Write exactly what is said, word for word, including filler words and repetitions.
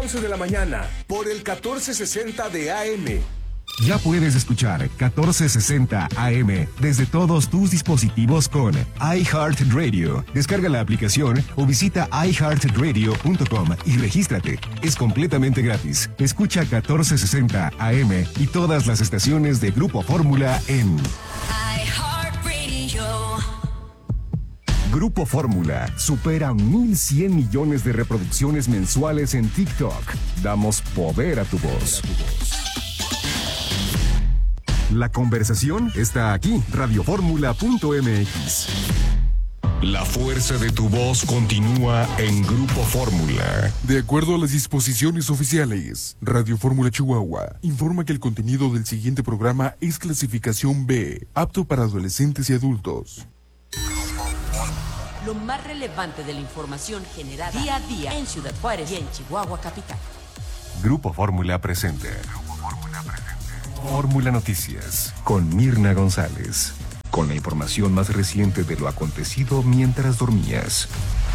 once de la mañana por el catorce sesenta de A M. Ya puedes escuchar catorce sesenta A M desde todos tus dispositivos con iHeartRadio. Descarga la aplicación o visita i heart radio punto com y regístrate. Es completamente gratis. Escucha catorce sesenta A M y todas las estaciones de Grupo Fórmula en iHeartRadio. Grupo Fórmula supera mil cien millones de reproducciones mensuales en TikTok. Damos poder a tu voz. La conversación está aquí, radio fórmula punto m x. La fuerza de tu voz continúa en Grupo Fórmula. De acuerdo a las disposiciones oficiales, Radio Fórmula Chihuahua informa que el contenido del siguiente programa es clasificación B, apto para adolescentes y adultos. Lo más relevante de la información generada día a día en Ciudad Juárez y en Chihuahua capital. Grupo Fórmula presenta. Grupo Fórmula presenta. Fórmula Noticias con Mirna González. Con la información más reciente de lo acontecido mientras dormías.